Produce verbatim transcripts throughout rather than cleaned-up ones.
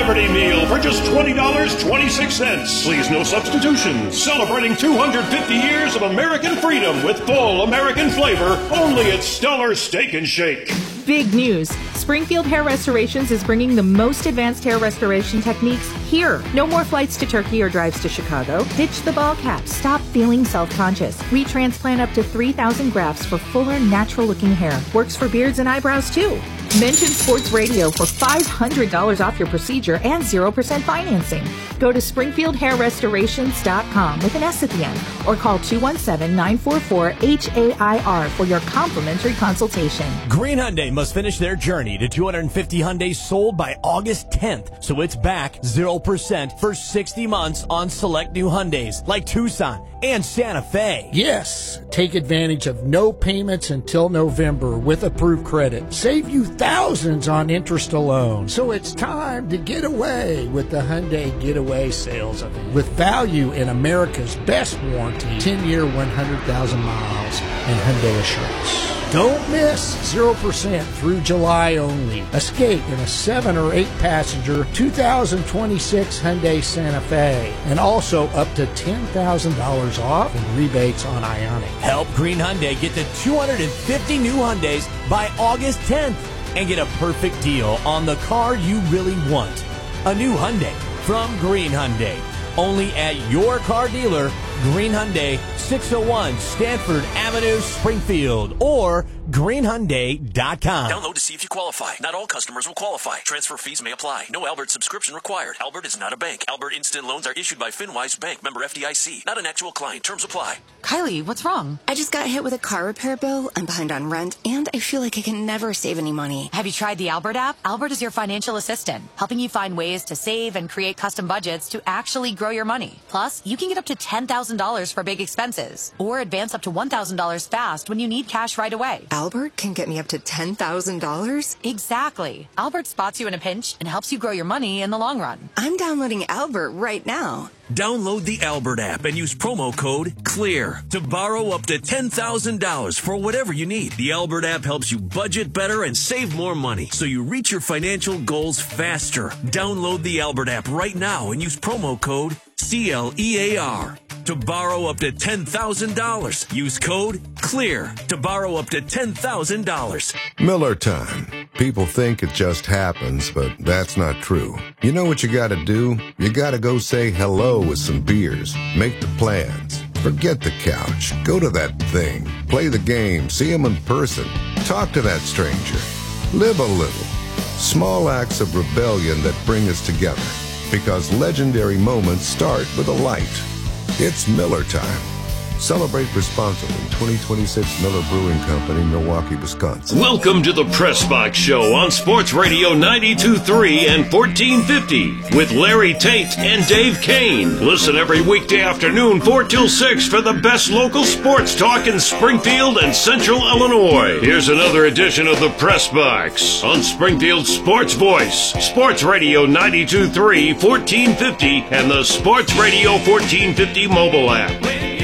Liberty Meal for just twenty dollars and twenty-six cents. Please, no substitutions. Celebrating two hundred fifty years of American freedom with full American flavor, only at Stellar Steak and Shake. Big news. Springfield Hair Restorations is bringing the most advanced hair restoration techniques here. No more flights to Turkey or drives to Chicago. Ditch the ball cap. Stop feeling self-conscious. Retransplant up to three thousand grafts for fuller, natural-looking hair. Works for beards and eyebrows, too. Mention Sports Radio for five hundred dollars off your procedure and zero percent financing. Go to springfield hair restorations dot com with an S at the end or call two one seven, nine four four, H A I R for your complimentary consultation. Green Hyundai must finish their journey to two hundred fifty Hyundais sold by August tenth, so it's back zero percent for sixty months on select new Hyundais like Tucson and Santa Fe. Yes, take advantage of no payments until November with approved credit. Save you thousands on interest alone. So it's time to get away with the Hyundai Getaway Sales Event. With value in America's best warranty, ten-year, one hundred thousand miles, and Hyundai Assurance. Don't miss zero percent through July only. Escape in a seven or eight passenger two thousand twenty-six Hyundai Santa Fe. And also up to ten thousand dollars off in rebates on Ioniq. Help Green Hyundai get to two hundred fifty new Hyundais by August tenth and get a perfect deal on the car you really want. A new Hyundai from Green Hyundai. Only at your car dealer, Green Hyundai, six oh one Stanford Avenue, Springfield, or green hyundai dot com. Download to see if you qualify. Not all customers will qualify. Transfer fees may apply. No Albert subscription required. Albert is not a bank. Albert Instant Loans are issued by FinWise Bank, member F D I C. Not an actual client. Terms apply. Kylie, what's wrong? I just got hit with a car repair bill. I'm behind on rent, and I feel like I can never save any money. Have you tried the Albert app? Albert is your financial assistant, helping you find ways to save and create custom budgets to actually grow your money. Plus, you can get up to ten thousand dollars for big expenses, or advance up to one thousand dollars fast when you need cash right away. Albert can get me up to ten thousand dollars? Exactly. Albert spots you in a pinch and helps you grow your money in the long run. I'm downloading Albert right now. Download the Albert app and use promo code CLEAR to borrow up to ten thousand dollars for whatever you need. The Albert app helps you budget better and save more money so you reach your financial goals faster. Download the Albert app right now and use promo code C L E A R to borrow up to ten thousand dollars. Use code CLEAR to borrow up to ten thousand dollars. Miller time. People think it just happens, but that's not true. You know what you gotta do? You gotta go say hello with some beers. Make the plans. Forget the couch. Go to that thing. Play the game. See him in person. Talk to that stranger. Live a little. Small acts of rebellion that bring us together. Because legendary moments start with a light. It's Miller time. Celebrate responsibly. twenty twenty-six Miller Brewing Company, Milwaukee, Wisconsin. Welcome to the Press Box Show on Sports Radio ninety-two point three and fourteen fifty with Larry Tate and Dave Kane. Listen every weekday afternoon, four till six, for the best local sports talk in Springfield and Central Illinois. Here's another edition of the Press Box on Springfield Sports Voice, Sports Radio ninety-two point three, fourteen fifty, and the Sports Radio fourteen fifty mobile app.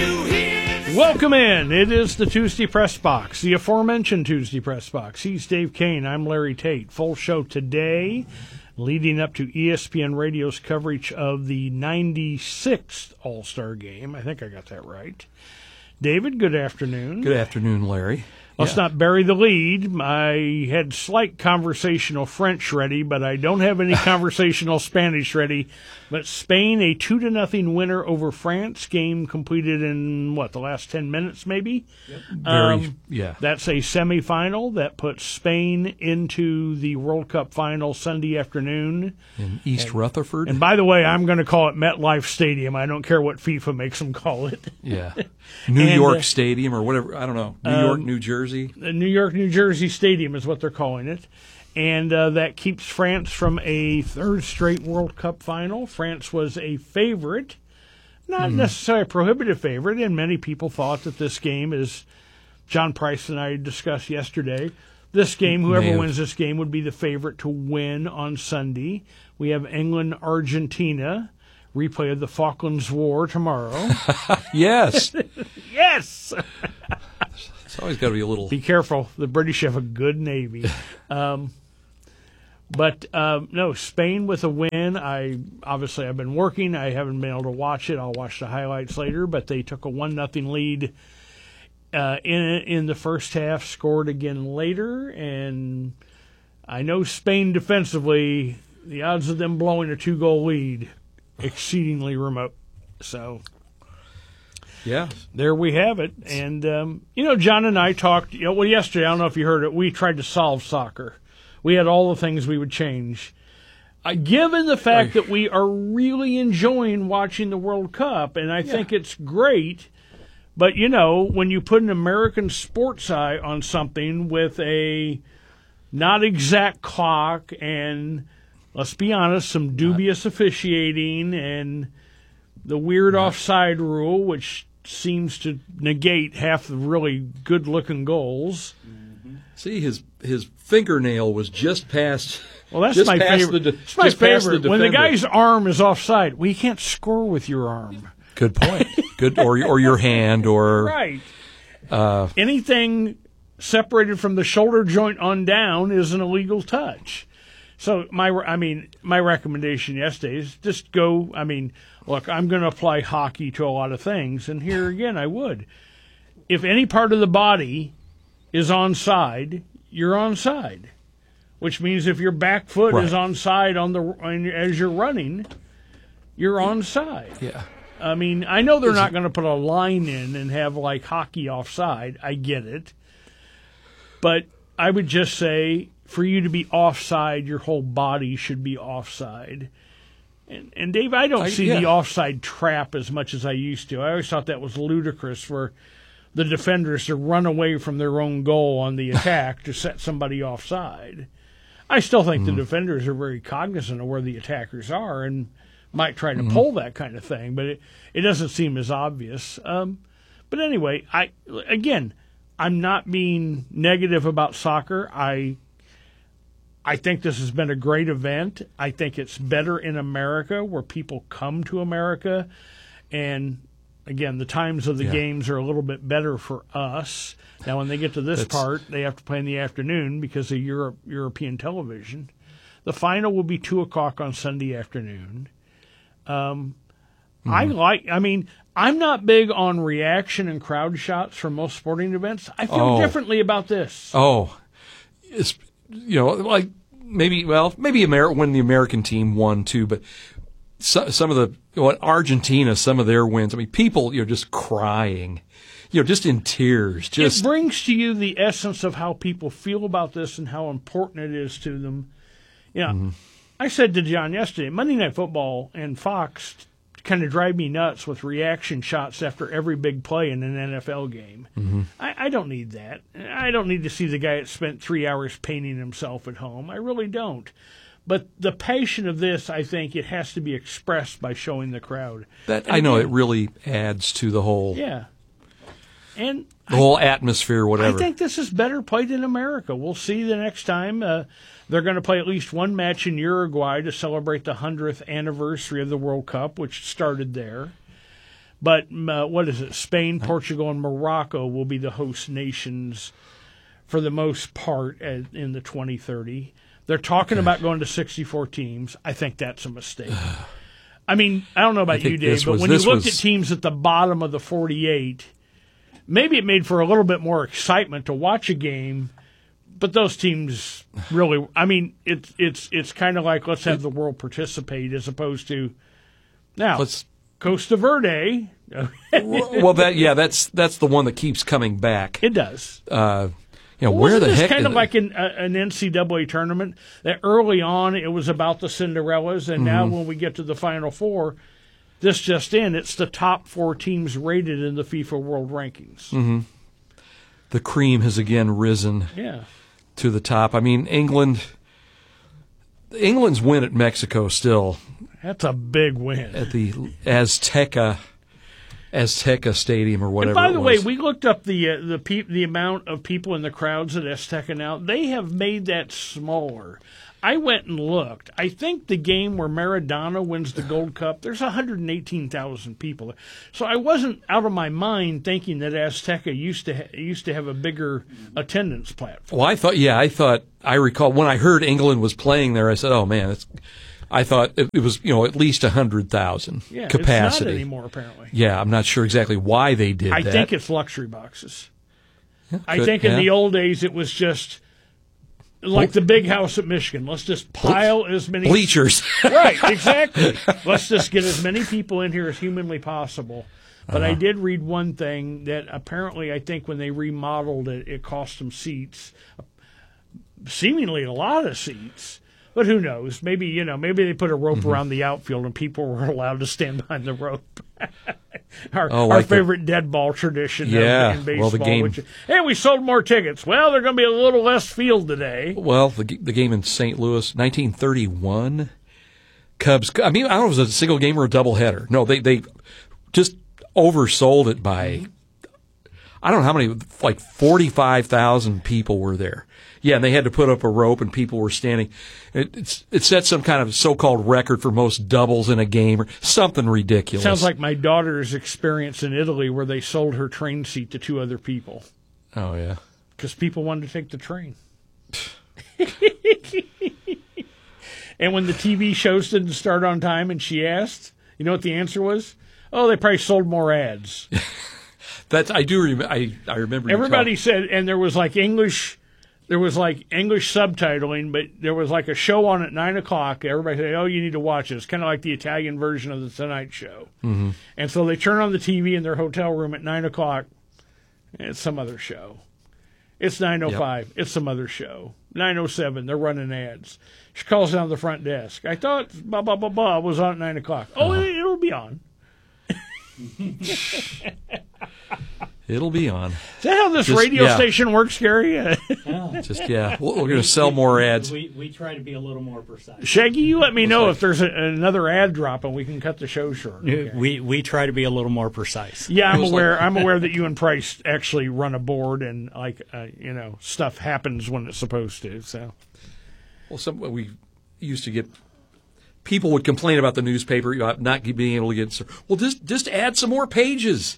Welcome in. It is the Tuesday Press Box, the aforementioned Tuesday Press Box. He's Dave Kane. I'm Larry Tate. Full show today, leading up to E S P N Radio's coverage of the ninety-sixth All-Star Game. I think I got that right. David, good afternoon. Good afternoon, Larry. Let's yeah. not bury the lead. I had slight conversational French ready, but I don't have any conversational Spanish ready. But Spain, a two to nothing winner over France. Game completed in, what, the last ten minutes maybe? Yep. Very, um, yeah. That's a semifinal that puts Spain into the World Cup final Sunday afternoon. In East and, Rutherford. And by the way, I'm going to call it MetLife Stadium. I don't care what FIFA makes them call it. Yeah. New and, York uh, Stadium or whatever. I don't know. New um, York, New Jersey. New York, New Jersey Stadium is what they're calling it. And uh, that keeps France from a third straight World Cup final. France was a favorite, not mm. necessarily a prohibitive favorite, and many people thought that this game, as John Price and I discussed yesterday, this game, whoever May wins this game would be the favorite to win on Sunday. We have England-Argentina, replay of the Falklands War tomorrow. Yes. Yes! It's always got to be a little... Be careful. The British have a good navy. Um, But uh, no, Spain with a win. I obviously I've been working. I haven't been able to watch it. I'll watch the highlights later. But they took a one nothing lead uh, in in the first half. Scored again later, and I know Spain defensively. The odds of them blowing a two goal lead exceedingly remote. So. Yeah. There we have it. And, um, you know, John and I talked, you know, well, yesterday, I don't know if you heard it, we tried to solve soccer. We had all the things we would change. Uh, given the fact that we are really enjoying watching the World Cup, and I yeah. think it's great, but, you know, when you put an American sports eye on something with a not exact clock and, let's be honest, some dubious officiating and the weird offside rule, which seems to negate half the really good-looking goals. Mm-hmm. See, his his fingernail was just past. Well, that's just my past favorite. The, that's my just past favorite. the When the guy's arm is offside, well, you can't score with your arm. Good point. Good, or or your hand, or right. Uh, Anything separated from the shoulder joint on down is an illegal touch. So my, I mean, my recommendation yesterday is just go. I mean, look, I'm going to apply hockey to a lot of things, and here again, I would. If any part of the body is onside, you're onside, which means if your back foot right. is onside on the as you're running, you're onside. Yeah. I mean, I know they're is not going to put a line in and have like hockey offside. I get it, but I would just say, for you to be offside, your whole body should be offside. And, and Dave, I don't I, see yeah. the offside trap as much as I used to. I always thought that was ludicrous for the defenders to run away from their own goal on the attack to set somebody offside. I still think mm-hmm. the defenders are very cognizant of where the attackers are and might try to mm-hmm. pull that kind of thing, but it, it doesn't seem as obvious. Um, but anyway, I again, I'm not being negative about soccer. I I think this has been a great event. I think it's better in America, where people come to America. And, again, the times of the yeah. games are a little bit better for us. Now, when they get to this That's... part, they have to play in the afternoon because of Europe, European television. The final will be two o'clock on Sunday afternoon. Um, mm-hmm. I like, I mean, I'm not big on reaction and crowd shots for most sporting events. I feel oh. differently about this. Oh, it's... You know, like maybe, well, maybe Amer- when the American team won too, but so, some of the, what Argentina, some of their wins, I mean, people, you know, just crying, you know, just in tears. Just It brings to you the essence of how people feel about this and how important it is to them. You know, mm-hmm. I said to John yesterday, Monday Night Football and Fox kind of drive me nuts with reaction shots after every big play in an N F L game. Mm-hmm. I, I don't need that. I don't need to see the guy that spent three hours painting himself at home. I really don't. But the passion of this, I think, it has to be expressed by showing the crowd. That and I know again, it really adds to the whole, yeah, and the whole I, atmosphere, whatever. I think this is better played in America. We'll see the next time. Uh, They're going to play at least one match in Uruguay to celebrate the hundredth anniversary of the World Cup, which started there. But uh, what is it? Spain, Portugal, and Morocco will be the host nations for the most part at, in the twenty thirty. They're talking okay. about going to sixty-four teams. I think that's a mistake. I mean, I don't know about you, Dave, but was, when you looked was... at teams at the bottom of the forty-eight, maybe it made for a little bit more excitement to watch a game. But those teams really, I mean, it's it's it's kind of like let's have the world participate as opposed to now let's, Costa Verde. well, that yeah, that's that's the one that keeps coming back. It does. Uh, you know, well, where wasn't the this heck? Kind of it? like in, uh, an N C double A tournament that early on it was about the Cinderellas, and mm-hmm. now when we get to the Final Four, this just in, it's the top four teams rated in the FIFA World Rankings. Mm-hmm. The cream has again risen. Yeah. To the top. I mean, England. England's win at Mexico still. That's a big win at the Azteca, Azteca Stadium or whatever. And by the it way, was. we looked up the uh, the pe- the amount of people in the crowds at Azteca now. They have made that smaller. I went and looked. I think the game where Maradona wins the Gold Cup, there's one hundred eighteen thousand people there. So I wasn't out of my mind thinking that Azteca used to ha- used to have a bigger attendance platform. Well, I thought, yeah, I thought, I recall when I heard England was playing there, I said, oh, man, it's, I thought it, it was, you know, at least one hundred thousand yeah, capacity. It's not anymore, apparently. Yeah, I'm not sure exactly why they did I that. I think it's luxury boxes. Yeah, I could, think in yeah. the old days it was just like the big house at Michigan. Let's just pile Ble- as many bleachers. Right, exactly. Let's just get as many people in here as humanly possible. But uh-huh. I did read one thing that apparently I think when they remodeled it, it cost them seats, seemingly a lot of seats. But who knows? Maybe, you know, maybe they put a rope mm-hmm. around the outfield and people were allowed to stand behind the rope. our oh, our like favorite the, dead ball tradition yeah, in baseball. well, the game, which, hey, we sold more tickets. Well, they're going to be a little less field today. Well, the the game in Saint Louis, nineteen thirty-one, Cubs. I mean, I don't know if it was a single game or a doubleheader. No, they, they just oversold it by, I don't know how many, like forty-five thousand people were there. Yeah, and they had to put up a rope, and people were standing. It, it's, it set some kind of so-called record for most doubles in a game, or something ridiculous. Sounds like my daughter's experience in Italy, where they sold her train seat to two other people. Oh yeah, because people wanted to take the train. And when the T V shows didn't start on time, and she asked, you know what the answer was? Oh, they probably sold more ads. That's I do. Rem- I I remember. Everybody said, and there was like English. There was like English subtitling, but there was like a show on at nine o'clock. Everybody said, oh, you need to watch it. It's kind of like the Italian version of the Tonight Show. Mm-hmm. And so they turn on the T V in their hotel room at nine o'clock. It's some other show. It's nine oh five. Yep. It's some other show. nine oh seven. They're running ads. She calls down the front desk. I thought blah, blah, blah, blah was on at nine o'clock. Oh, uh-huh. It'll be on. It'll be on. Is that how this just, radio yeah. station works, Gary? Yeah. Just yeah, we're going to sell more ads. We we try to be a little more precise. Shaggy, you let me know like, if there's a, another ad drop, and we can cut the show short. Okay? We we try to be a little more precise. Yeah, I'm aware. Like, I'm aware that you and Price actually run a board, and like uh, you know, stuff happens when it's supposed to. So, well, some we used to get. People would complain about the newspaper not being able to get. Well, just just add some more pages.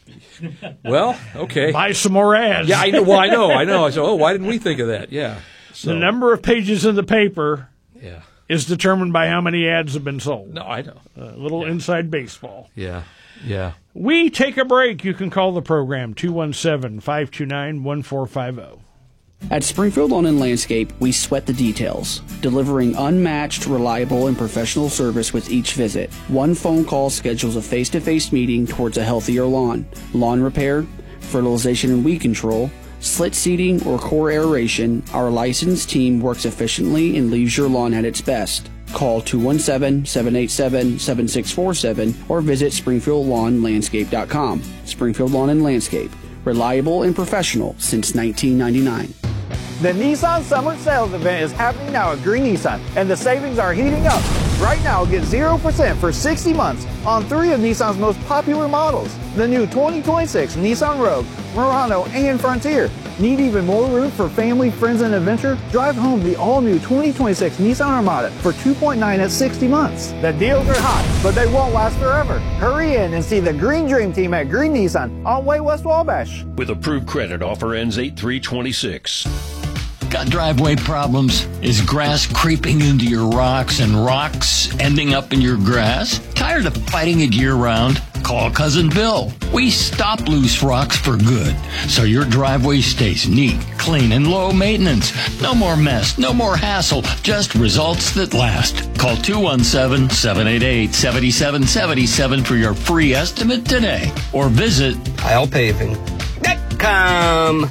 Well, okay. Buy some more ads. Yeah, I know. Well, I know. I know. I said, oh, why didn't we think of that? Yeah. So. The number of pages in the paper yeah. is determined by how many ads have been sold. No, I know. A little yeah. inside baseball. Yeah. Yeah. We take a break. You can call the program two one seven, five two nine, one four five zero. At Springfield Lawn and Landscape, we sweat the details, delivering unmatched, reliable, and professional service with each visit. One phone call schedules a face-to-face meeting towards a healthier lawn. Lawn repair, fertilization and weed control, slit seeding, or core aeration, our licensed team works efficiently and leaves your lawn at its best. Call two one seven, seven eight seven, seven six four seven or visit springfield lawn landscape dot com. Springfield Lawn and Landscape, reliable and professional since nineteen ninety-nine. The Nissan Summer Sales Event is happening now at Green Nissan, and the savings are heating up. Right now, get zero percent for sixty months on three of Nissan's most popular models. The new twenty twenty-six Nissan Rogue, Murano, and Frontier. Need even more room for family, friends, and adventure? Drive home the all-new twenty twenty-six Nissan Armada for two point nine at sixty months. The deals are hot, but they won't last forever. Hurry in and see the Green Dream Team at Green Nissan on Way West Wabash. With approved credit, offer ends eight three twenty-six. Got driveway problems? Is grass creeping into your rocks and rocks ending up in your grass? Tired of fighting it year-round? Call Cousin Bill. We stop loose rocks for good, so your driveway stays neat, clean, and low maintenance. No more mess, no more hassle, just results that last. Call two one seven, seven eight eight, seven seven seven seven for your free estimate today, or visit Kyle Paving dot com.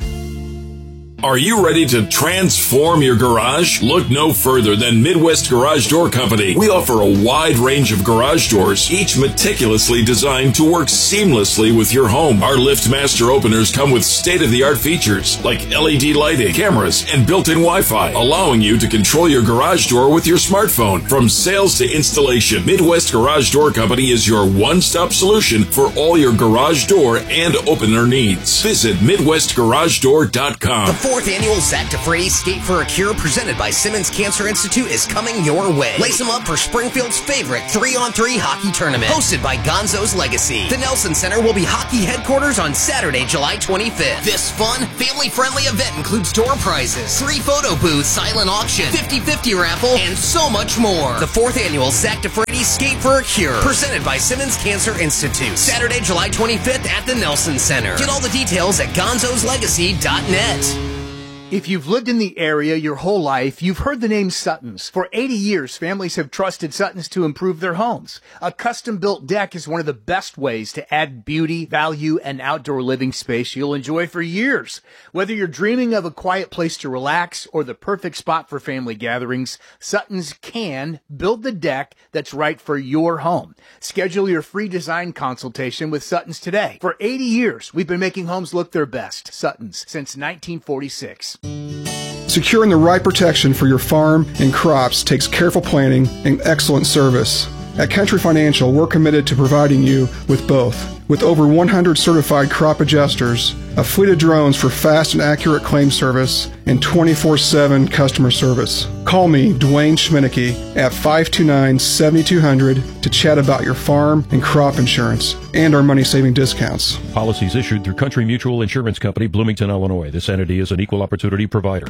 Are you ready to transform your garage? Look no further than Midwest Garage Door Company. We offer a wide range of garage doors, each meticulously designed to work seamlessly with your home. Our LiftMaster openers come with state-of-the-art features like L E D lighting, cameras, and built-in Wi-Fi, allowing you to control your garage door with your smartphone. From sales to installation, Midwest Garage Door Company is your one-stop solution for all your garage door and opener needs. Visit midwest garage door dot com. The fourth annual Zach DeFrady Skate for a Cure presented by Simmons Cancer Institute is coming your way. Lace them up for Springfield's favorite three on three hockey tournament, hosted by Gonzo's Legacy. The Nelson Center will be hockey headquarters on Saturday, July twenty-fifth. This fun, family-friendly event includes door prizes, three photo booths, silent auction, fifty-fifty raffle, and so much more. The fourth annual Zach DeFrady Skate for a Cure, presented by Simmons Cancer Institute. Saturday, July twenty-fifth at the Nelson Center. Get all the details at gonzos legacy dot net. If you've lived in the area your whole life, you've heard the name Sutton's. For eighty years, families have trusted Sutton's to improve their homes. A custom-built deck is one of the best ways to add beauty, value, and outdoor living space you'll enjoy for years. Whether you're dreaming of a quiet place to relax or the perfect spot for family gatherings, Sutton's can build the deck that's right for your home. Schedule your free design consultation with Sutton's today. For eighty years, we've been making homes look their best. Sutton's, since nineteen forty-six. Securing the right protection for your farm and crops takes careful planning and excellent service. At Country Financial, we're committed to providing you with both. With over one hundred certified crop adjusters, a fleet of drones for fast and accurate claim service, and twenty-four seven customer service. Call me, Dwayne Schminicki, at five two nine, seven two zero zero to chat about your farm and crop insurance and our money-saving discounts. Policies issued through Country Mutual Insurance Company, Bloomington, Illinois. This entity is an equal opportunity provider.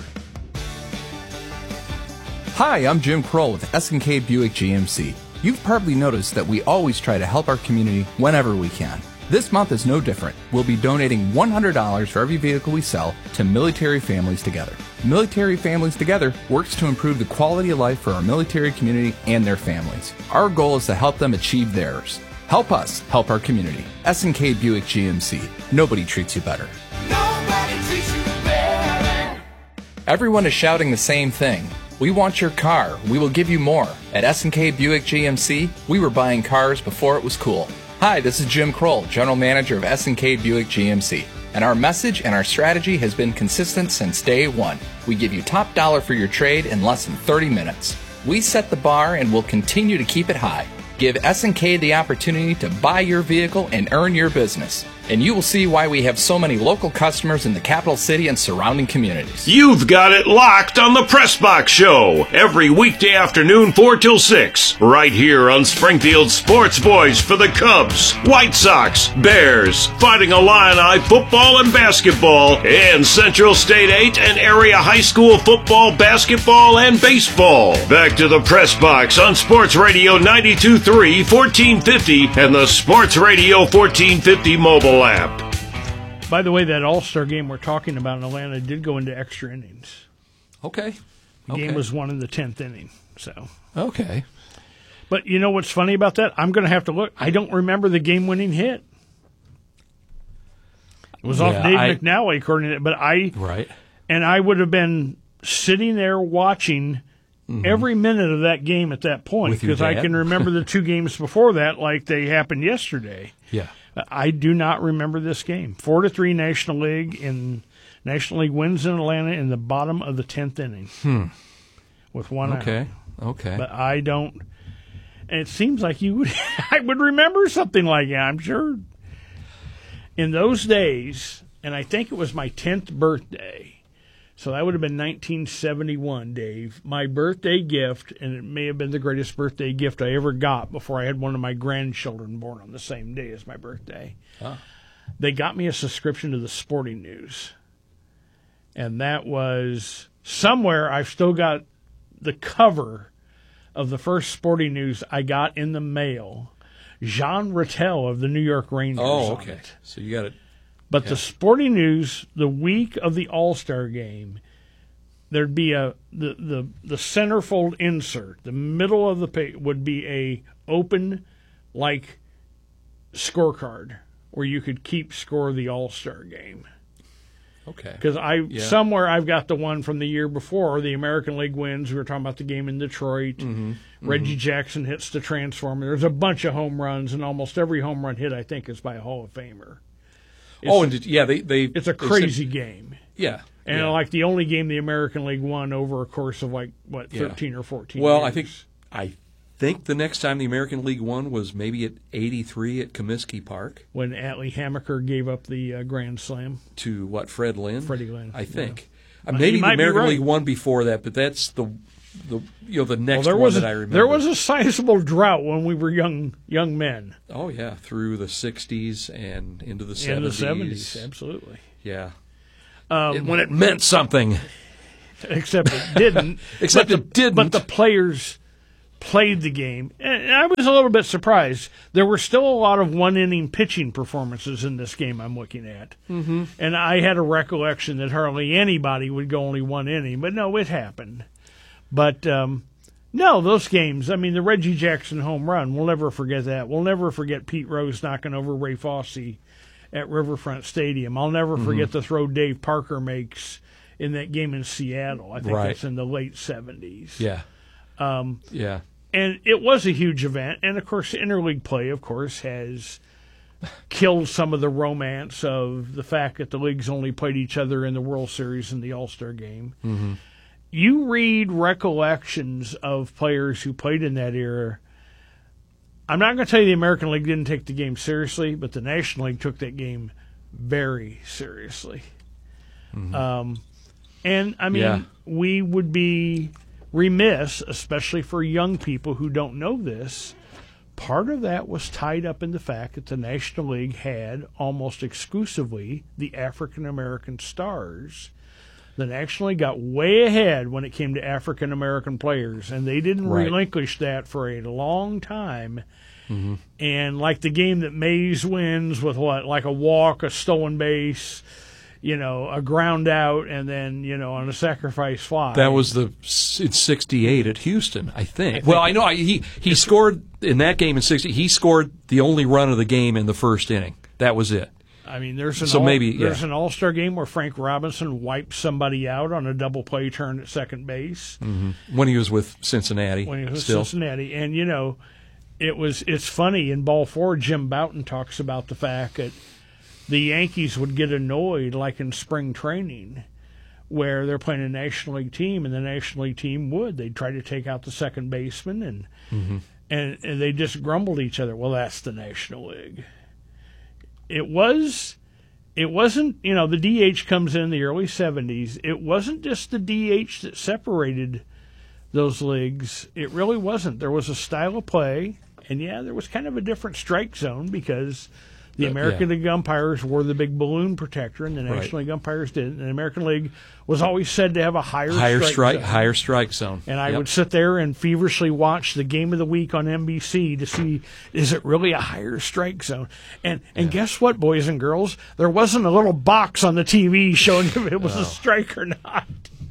Hi, I'm Jim Kroll with S and K Buick G M C. You've probably noticed that we always try to help our community whenever we can. This month is no different. We'll be donating one hundred dollars for every vehicle we sell to Military Families Together. Military Families Together works to improve the quality of life for our military community and their families. Our goal is to help them achieve theirs. Help us help our community. S and K Buick G M C. Nobody treats you better. Nobody treats you better. Everyone is shouting the same thing. We want your car. We will give you more. At S and K Buick G M C, we were buying cars before it was cool. Hi, this is Jim Kroll, General Manager of S and K Buick G M C. And our message and our strategy has been consistent since day one. We give you top dollar for your trade in less than thirty minutes. We set the bar and will continue to keep it high. Give S and K the opportunity to buy your vehicle and earn your business. And you will see why we have so many local customers in the capital city and surrounding communities. You've got it locked on the Press Box Show every weekday afternoon, four till six, right here on Springfield's Sports Voice for the Cubs, White Sox, Bears, Fighting Illini football and basketball, and Central State eight and area high school football, basketball, and baseball. Back to the Press Box on Sports Radio ninety-two point three, fourteen fifty, and the Sports Radio fourteen fifty mobile app. By the way, that All-Star game we're talking about in Atlanta did go into extra innings. Okay. The okay. game was won in the tenth inning. So okay. But you know what's funny about that? I'm going to have to look. I don't remember the game-winning hit. It was yeah, off Dave I, McNally, according to it. But I right, and I would have been sitting there watching mm-hmm. every minute of that game at that point because I can remember the two games before that like they happened yesterday. Yeah. I do not remember this game. Four to three National League in National League wins in Atlanta in the bottom of the tenth inning hmm. with one out. Okay, okay. But I don't. And it seems like you would. I would remember something like that. I'm sure. In those days, and I think it was my tenth birthday. So that would have been nineteen seventy-one, Dave. My birthday gift, and it may have been the greatest birthday gift I ever got before I had one of my grandchildren born on the same day as my birthday. Huh. They got me a subscription to the Sporting News. And that was somewhere I've still got the cover of the first Sporting News I got in the mail. Jean Rattel of the New York Rangers. Oh, okay. On it. So you got it. But yeah. the Sporting News, the week of the All-Star game, there'd be a the, the, the centerfold insert. The middle of the page would be a open, like, scorecard where you could keep score of the All-Star game. Okay. Because I yeah. somewhere I've got the one from the year before, the American League wins. We were talking about the game in Detroit. Mm-hmm. Reggie mm-hmm. Jackson hits the transformer. There's a bunch of home runs, and almost every home run hit, I think, is by a Hall of Famer. It's, oh, and did, yeah, they, they it's a they crazy said, game. Yeah. And yeah. like the only game the American League won over a course of like, what, thirteen yeah. or fourteen Well, years. I think I think the next time the American League won was maybe at eighty-three at Comiskey Park. When Atlee Hammaker gave up the uh, Grand Slam. To what, Fred Lynn? Freddie Lynn. I think. Uh, maybe You the might be American right. League won before that, but that's the the you know the next Well, there one was that a, I remember. There was a sizable drought when we were young young men. Oh yeah, through the sixties and into the In seventies. the seventies, absolutely. Yeah. Um, It- when it meant something. Except it didn't. Except but it the, didn't. But the players played the game. And I was a little bit surprised. There were still a lot of one-inning pitching performances in this game I'm looking at. Mhm. And I had a recollection that hardly anybody would go only one inning. But no, it happened. But um, no, those games, I mean, the Reggie Jackson home run, we'll never forget that. We'll never forget Pete Rose knocking over Ray Fosse at Riverfront Stadium. I'll never Mhm. forget the throw Dave Parker makes in that game in Seattle. I think Right. that's in the late seventies. Yeah. Um, Yeah. And it was a huge event. And, of course, interleague play, of course, has killed some of the romance of the fact that the leagues only played each other in the World Series and the All-Star game. Mm-hmm. You read recollections of players who played in that era. I'm not going to tell you the American League didn't take the game seriously, but the National League took that game very seriously. Mm-hmm. Um, and, I mean, Yeah. we would be remiss, especially for young people who don't know this. Part of that was tied up in the fact that the National League had almost exclusively the African American stars. The National League got way ahead when it came to African American players, and they didn't Right. relinquish that for a long time. Mm-hmm. And like the game that Mays wins with what, like a walk, a stolen base, you know, a ground out, and then, you know, on a sacrifice fly. That was the in sixty-eight at Houston, I think. I think well, I know I, he he scored in that game in sixty. He scored the only run of the game in the first inning. That was it. I mean, there's an So all, maybe, there's yeah. an All-Star game where Frank Robinson wiped somebody out on a double play turn at second base hmm When he was with Cincinnati, when he was still. Cincinnati, and you know, it was it's funny in Ball Four. Jim Bouton talks about the fact that the Yankees would get annoyed, like in spring training, where they're playing a National League team, and the National League team would they'd try to take out the second baseman, and Mhm. and, and they just grumbled at each other. Well, that's the National League. It was, it wasn't, you know, the D H comes in the early seventies. It wasn't just the D H that separated those leagues. It really wasn't. There was a style of play, and yeah, there was kind of a different strike zone because the Uh, American yeah. League umpires wore the big balloon protector, and the Right. National League umpires didn't. And the American League was always said to have a higher, Higher strike, strike, zone. higher strike zone. And I Yep. would sit there and feverishly watch the game of the week on N B C to see, is it really a higher strike zone? And and guess what, boys and girls? There wasn't a little box on the T V showing if it was Oh. a strike or not.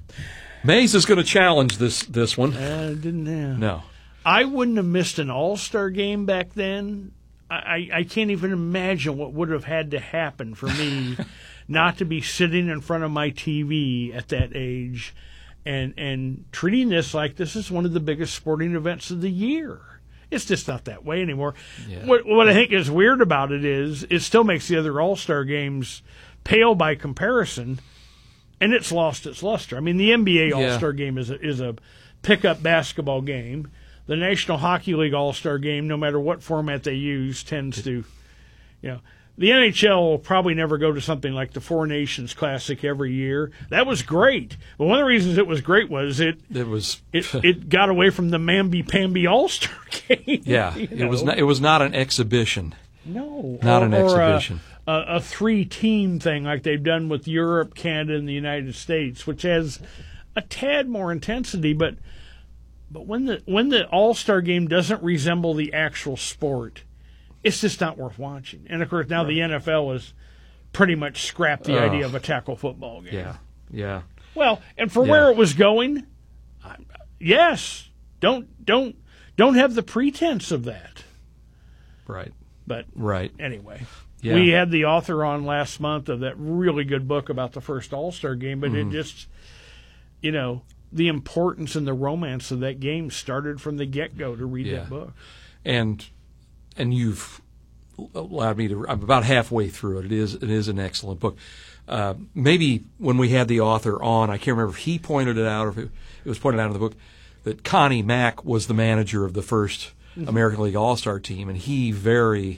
Mays is going to challenge this this one. Uh, didn't have. No. I wouldn't have missed an All-Star game back then. I, I, I can't even imagine what would have had to happen for me not to be sitting in front of my T V at that age and and treating this like this is one of the biggest sporting events of the year. It's just not that way anymore. Yeah. What, what I think is weird about it is it still makes the other All-Star games pale by comparison, and it's lost its luster. I mean, the N B A Yeah. All-Star game is a, is a pickup basketball game. The National Hockey League All-Star game, no matter what format they use, tends to, you know, the N H L will probably never go to something like the Four Nations Classic every year. That was great, but one of the reasons it was great was it It was it, it got away from the mamby-pamby All-Star game. yeah. you It was know? not. It was not an exhibition. No, Not or, an or a- exhibition. A, a three-team thing like they've done with Europe, Canada, and the United States, which has a tad more intensity. But but when the when the All-Star game doesn't resemble the actual sport, it's just not worth watching. And of course, now the N F L has pretty much scrapped the Ugh. idea of a tackle football game. Yeah. Yeah. Well, and for Yeah. where it was going, I- yes, don't don't don't have the pretense of that. Right. But Right. anyway, Yeah. we had the author on last month of that really good book about the first All-Star game, but Mhm. it just, you know, the importance and the romance of that game started from the get-go to read Yeah. that book. and and you've allowed me to. I'm about halfway through it. It is it is an excellent book. Uh, maybe when we had the author on, I can't remember if he pointed it out or if it, it was pointed out in the book that Connie Mack was the manager of the first Mhm. American League All-Star team, and he very,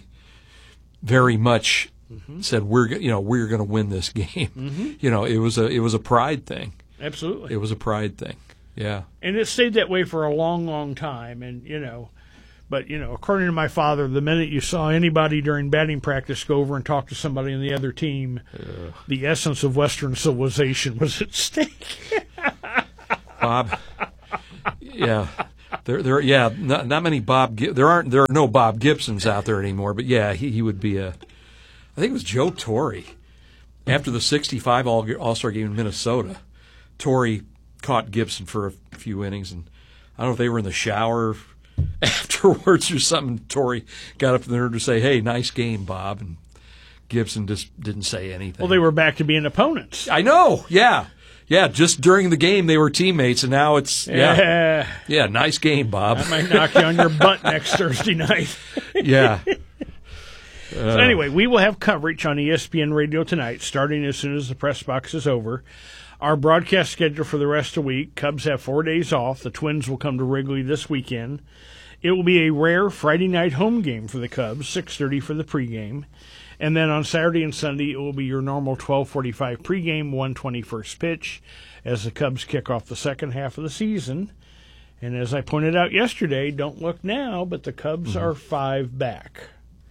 very much Mhm. said we're go- you know we're going to win this game. Mhm. You know, it was a it was a pride thing. Absolutely. It was a pride thing. Yeah. And it stayed that way for a long, long time. And, you know, but, you know, according to my father, the minute you saw anybody during batting practice go over and talk to somebody on the other team, Ugh. the essence of Western civilization was at stake. Bob, yeah. There, there, yeah, not, not many Bob. There aren't, there are no Bob Gibsons out there anymore. But yeah, he, he would be a. I think it was Joe Torre. After the sixty-five All All-Star game in Minnesota, Torre caught Gibson for a few innings, and I don't know if they were in the shower afterwards or something. Torre got up there to say, "Hey, nice game, Bob," and Gibson just didn't say anything. Well, they were back to being opponents. I know. Yeah. Yeah, just during the game they were teammates, and now it's yeah, yeah, yeah nice game, Bob. I might knock you on your butt next Thursday night. yeah. Uh, so anyway, we will have coverage on E S P N Radio tonight, starting as soon as the press box is over. Our broadcast schedule for the rest of the week: Cubs have four days off. The Twins will come to Wrigley this weekend. It will be a rare Friday night home game for the Cubs, six thirty for the pregame. And then on Saturday and Sunday, it will be your normal twelve forty-five pregame, one twenty first pitch, as the Cubs kick off the second half of the season. And as I pointed out yesterday, don't look now, but the Cubs mm-hmm. are five back.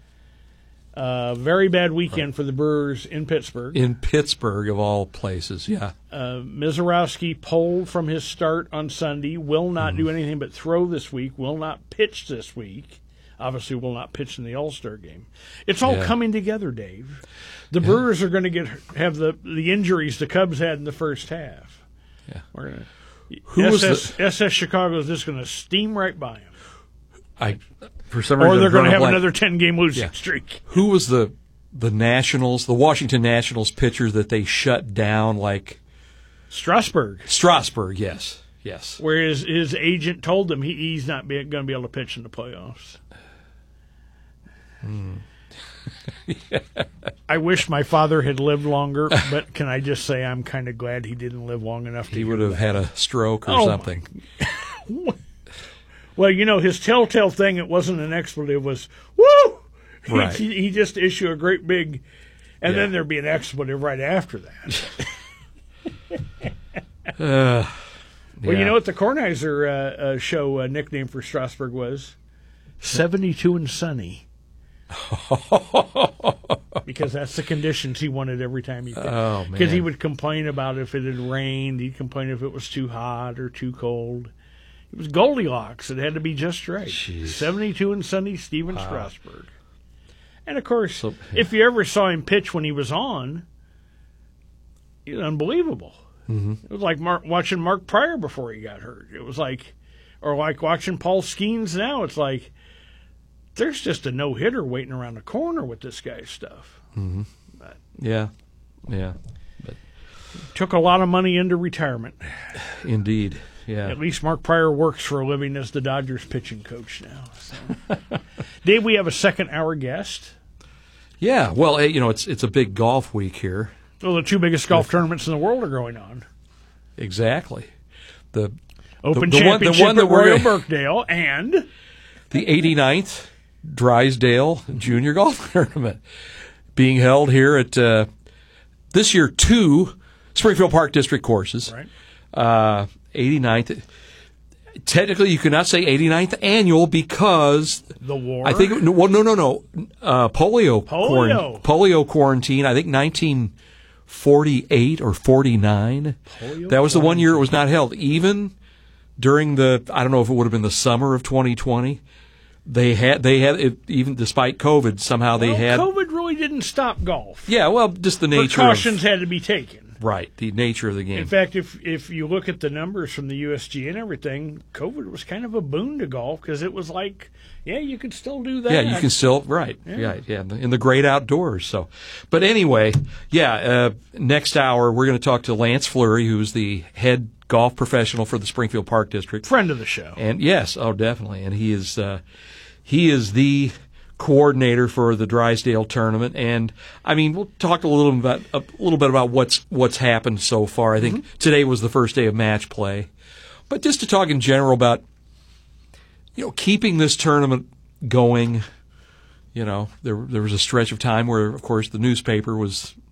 Uh, very bad weekend right. for the Brewers in Pittsburgh. In Pittsburgh, of all places, yeah. Uh, Mizorowski pulled from his start on Sunday, will not mm-hmm. do anything but throw this week, will not pitch this week. Obviously will not pitch in the All-Star game. It's all yeah. coming together, Dave. The yeah. Brewers are going to get have the the injuries the Cubs had in the first half. Yeah. We're gonna, Who S S, was the, S S Chicago is just going to steam right by them. I for some reason or they're going to have blank. another ten-game losing yeah. streak. Who was the the Nationals, the Washington Nationals pitcher that they shut down like Strasburg? Strasburg, yes, yes. Where his, his agent told him he, he's not going to be able to pitch in the playoffs. Hmm. yeah. I wish my father had lived longer, but can I just say I'm kind of glad he didn't live long enough to He would have that. had a stroke or oh something. Well, you know, his telltale thing, it wasn't an expletive, was, woo! Right. He, he just issue a great big, and yeah. then there'd be an expletive right after that. uh, well, yeah. you know what the Kornheiser uh, uh, show uh, nickname for Strasburg was? seventy-two and sunny. Because that's the conditions he wanted every time he pitched. Oh, man. Because he would complain about if it had rained. He'd complain if it was too hot or too cold. It was Goldilocks. It had to be just right. Jeez. seventy-two and sunny, Steven wow. Strasburg. And, of course, so, yeah. if you ever saw him pitch when he was on, it was unbelievable. Mm-hmm. It was like Mark, watching Mark Pryor before he got hurt. It was like, or like watching Paul Skeens now. It's like, there's just a no-hitter waiting around the corner with this guy's stuff. Mm-hmm. But yeah, yeah. But took a lot of money into retirement. Indeed, yeah. At least Mark Pryor works for a living as the Dodgers pitching coach now. So. Dave, we have a second-hour guest. Yeah, well, you know, it's it's a big golf week here. Well, the two biggest golf tournaments in the world are going on. Exactly. The Open the, the Championship one, the one at Royal gonna, Birkdale and the eighty-ninth Drysdale Junior Golf Tournament being held here at uh, this year two Springfield Park District courses. Right. Uh, eighty-ninth. Technically, you cannot say eighty-ninth annual because the war. I think well, no, no, no. Uh, polio, polio, quarant- polio quarantine. I think nineteen forty-eight or forty-nine. Polio that was the one year it was quarantine. not held. Even during the, I don't know if it would have been the summer of twenty twenty. They had, they had, it, even despite COVID, somehow they well, had. COVID really didn't stop golf. Yeah, well, just the nature. Precautions of, had to be taken. Right, the nature of the game. In fact, if if you look at the numbers from the U S G A and everything, COVID was kind of a boon to golf because it was like, yeah, you can still do that. Yeah, you can still, right, yeah, yeah, yeah in, the, in the great outdoors. So, but anyway, yeah, uh, next hour we're going to talk to Lance Fleury, who's the head golf professional for the Springfield Park District, friend of the show, and yes, oh, definitely, and he is uh, he is the coordinator for the Drysdale tournament, and I mean we'll talk a little about a little bit about what's what's happened so far. I think mm-hmm. today was the first day of match play, but just to talk in general about you know keeping this tournament going. You know there there was a stretch of time where, of course, the newspaper was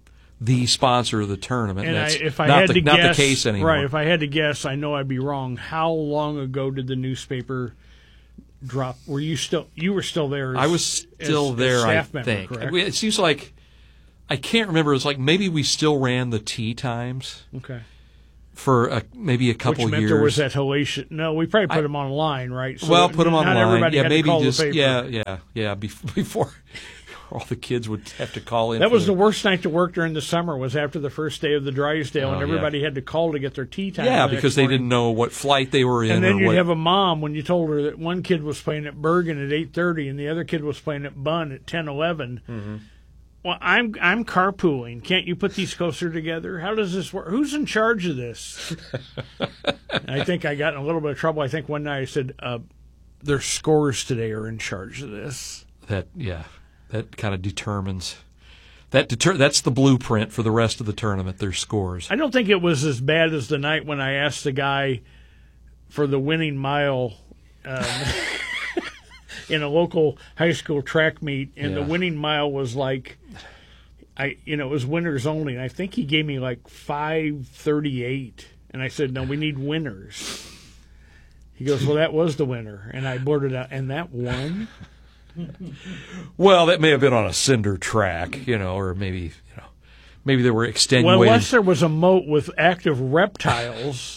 the sponsor of the tournament. And I, that's if I not had the, to not guess, the case anymore. Right, if I had to guess, I know I'd be wrong. How long ago did the newspaper drop? Were you still? You were still there. As, I was still as, there. As staff I member, think correct? it seems like I can't remember. It was like maybe we still ran the tea times. Okay. For a, maybe a couple Which meant years. There was that hellacious. No, we probably put I, them online, right? So well, put them not online. Everybody Yeah, had maybe to call just the paper. yeah, yeah, yeah. Before all the kids would have to call in. That was the, the worst night to work during the summer. Was after the first day of the Drysdale, oh, and everybody yeah. had to call to get their tea time. Yeah, the because they morning. didn't know what flight they were in. And then or you'd what, have a mom when you told her that one kid was playing at Bergen at eight thirty, and the other kid was playing at Bunn at ten eleven. Mm-hmm. Well, I'm I'm carpooling. Can't you put these closer together? How does this work? Who's in charge of this? I think I got in a little bit of trouble. I think one night I said, uh, their scores today are in charge of this. That yeah, that kind of determines that deter. That's the blueprint for the rest of the tournament. Their scores. I don't think it was as bad as the night when I asked the guy for the winning mile. Um, in a local high school track meet, and yeah. the winning mile was like, I you know, it was winners only, and I think he gave me like five thirty-eight, and I said, no, we need winners. He goes, well, that was the winner, and I blurted out, and that won? Well, that may have been on a cinder track, you know, or maybe, you know, maybe there were extenuating. Well, unless there was a moat with active reptiles.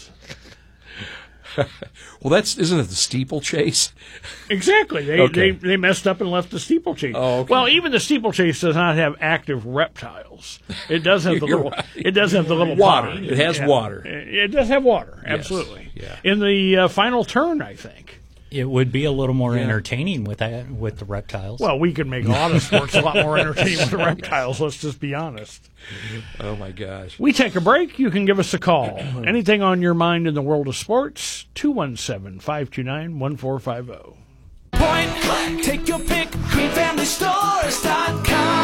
Well, that's isn't it the steeplechase? Exactly. They, okay. they they messed up and left the steeplechase. Oh, okay. Well, even the steeplechase does not have active reptiles. It does have the You're little. right. It does have the little water. pond. It has Yeah. water. It does have water. Yes. Absolutely. Yeah. In the uh, final turn, I think. It would be a little more Yeah. entertaining with that with the reptiles. Well, we could make a lot of sports a lot more entertaining with the reptiles. Let's just be honest. Oh my gosh. We take a break. You can give us a call. Anything on your mind in the world of sports? two one seven, five two nine, one four five zero. Point blank. Take your pick. green family stores dot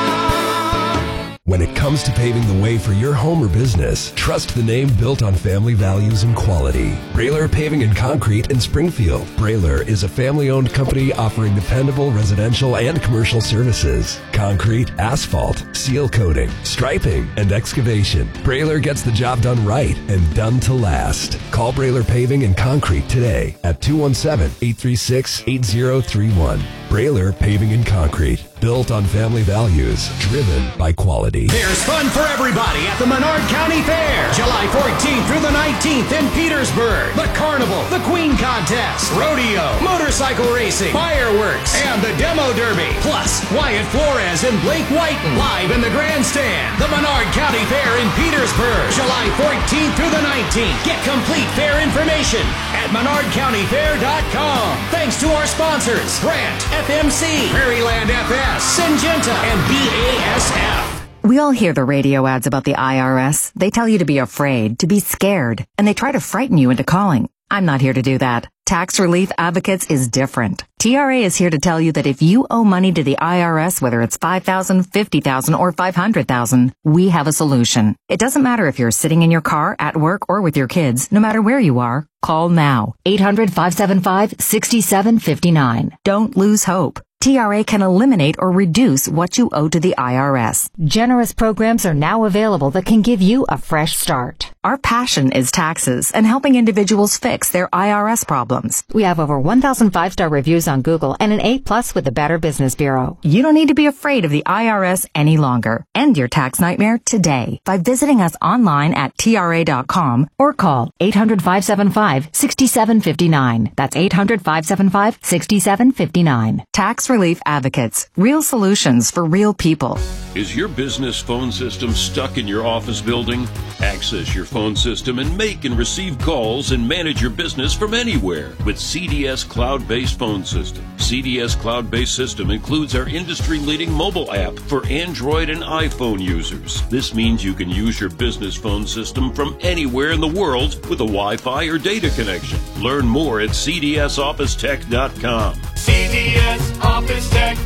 com. When it comes to paving the way for your home or business, trust the name built on family values and quality. Brailer Paving and Concrete in Springfield. Brailer is a family-owned company offering dependable residential and commercial services. Concrete, asphalt, seal coating, striping, and excavation. Brailer gets the job done right and done to last. Call Brailer Paving and Concrete today at two one seven, eight three six, eight zero three one. Brailer Paving and Concrete. Built on family values, driven by quality. There's fun for everybody at the Menard County Fair. July fourteenth through the nineteenth in Petersburg. The Carnival, the Queen Contest, Rodeo, motorcycle racing, fireworks, and the Demo Derby. Plus, Wyatt Flores and Blake Whiten live in the grandstand. The Menard County Fair in Petersburg. July fourteenth through the nineteenth. Get complete fair information at menard county fair dot com. Thanks to our sponsors, Grant, F M C, Prairieland F S, Syngenta, and B A S F. We all hear the radio ads about the I R S. They tell you to be afraid, to be scared, and they try to frighten you into calling. I'm not here to do that. Tax Relief Advocates is different. T R A is here to tell you that if you owe money to the I R S, whether it's five thousand dollars, fifty thousand dollars, or five hundred thousand dollars, we have a solution. It doesn't matter if you're sitting in your car, at work, or with your kids. No matter where you are, call now. eight hundred, five seven five, six seven five nine. Don't lose hope. T R A can eliminate or reduce what you owe to the I R S. Generous programs are now available that can give you a fresh start. Our passion is taxes and helping individuals fix their I R S problems. We have over one thousand five-star reviews on Google and an A plus with the Better Business Bureau. You don't need to be afraid of the I R S any longer. End your tax nightmare today by visiting us online at T R A dot com or call eight hundred, five seven five, six seven five nine. That's eight hundred, five seven five, six seven five nine. Tax Relief Advocates. Real solutions for real people. Is your business phone system stuck in your office building? Access your phone system and make and receive calls and manage your business from anywhere with C D S Cloud-Based Phone System. C D S Cloud-Based System includes our industry-leading mobile app for Android and iPhone users. This means you can use your business phone system from anywhere in the world with a Wi-Fi or data connection. Learn more at C D S office tech dot com. C D S Office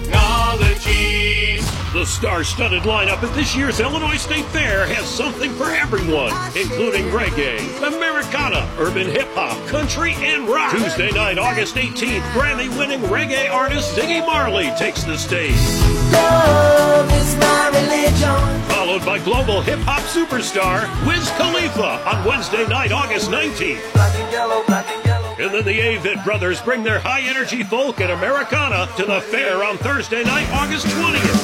Technologies. The star-studded lineup at this year's Illinois State Fair has something for everyone, including reggae, Americana, urban hip-hop, country, and rock. Tuesday night, August eighteenth, Grammy-winning reggae artist Ziggy Marley takes the stage. Love is my religion. Followed followed by global hip-hop superstar Wiz Khalifa on Wednesday night, August nineteenth. And then the Avett Brothers bring their high-energy folk and Americana to the fair on Thursday night, August twentieth.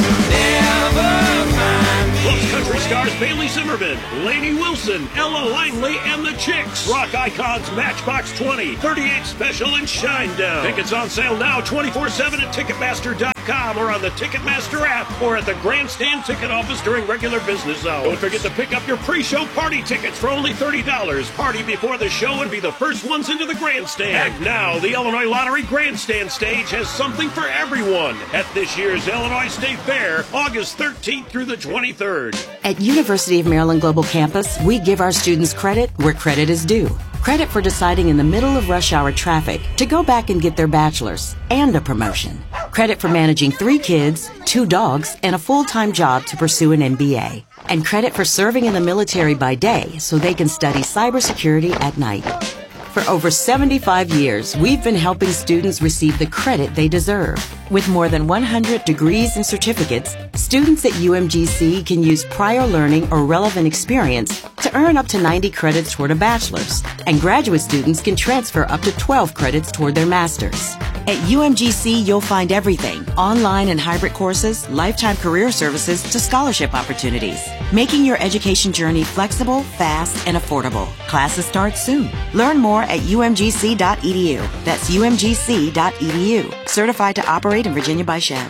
Plus country stars Bailey Zimmerman, Lainey Wilson, Ella Langley, and the Chicks. Rock icons Matchbox twenty, thirty-eight Special, and Shinedown. Tickets on sale now twenty-four seven at Ticketmaster dot com or on the Ticketmaster app or at the Grandstand ticket office during regular business hours. Don't forget to pick up your pre-show party tickets for only thirty dollars. Party before the show and be the first ones into the Grandstand. And now, the Illinois Lottery Grandstand stage has something for everyone at this year's Illinois State Fair, August thirteenth through the twenty-third. At University of Maryland Global Campus, we give our students credit where credit is due. Credit for deciding in the middle of rush hour traffic to go back and get their bachelor's and a promotion. Credit for managing three kids, two dogs, and a full-time job to pursue an M B A. And credit for serving in the military by day so they can study cybersecurity at night. For over seventy-five years, we've been helping students receive the credit they deserve. With more than one hundred degrees and certificates, students at U M G C can use prior learning or relevant experience to earn up to ninety credits toward a bachelor's, and graduate students can transfer up to twelve credits toward their master's. At U M G C, you'll find everything, online and hybrid courses, lifetime career services to scholarship opportunities, making your education journey flexible, fast, and affordable. Classes start soon. Learn more at U M G C dot E D U. That's U M G C dot E D U. Certified to operate in Virginia by Chev.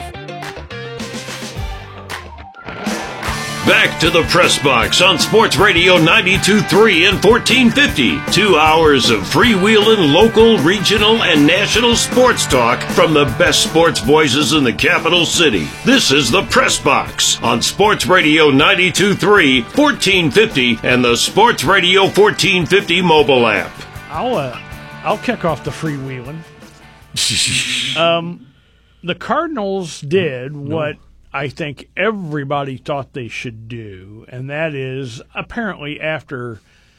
Back to the Press Box on Sports Radio ninety-two point three and fourteen fifty. Two hours of freewheeling local, regional, and national sports talk from the best sports voices in the capital city. This is the Press Box on Sports Radio ninety-two point three, fourteen fifty, and the Sports Radio fourteen fifty mobile app. I'll uh, I'll kick off the freewheeling. um, the Cardinals did no. what I think everybody thought they should do, and that is apparently after,